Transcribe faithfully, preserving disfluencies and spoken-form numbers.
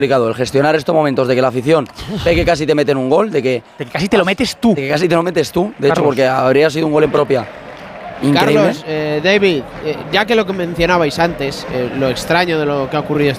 complicado el gestionar estos momentos de que la afición ve que casi te meten un gol, de que, de que casi te lo metes tú. De que casi te lo metes tú, de Carlos. hecho, porque habría sido un gol en propia. Increíble. Carlos, eh, David, eh, ya que lo que mencionabais antes, eh, lo extraño de lo que ha ocurrido esta